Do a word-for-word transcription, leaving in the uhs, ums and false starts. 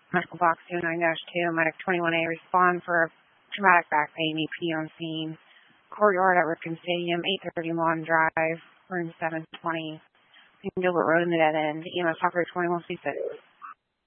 Medical box zero nine dash two, medic twenty-one A, respond for traumatic back pain, E P on scene. Courtyard at Ripken Stadium, eight thirty Lawn Drive, room seven twenty. Gilbert Road in the dead end. E M S Hawker twenty-one C six.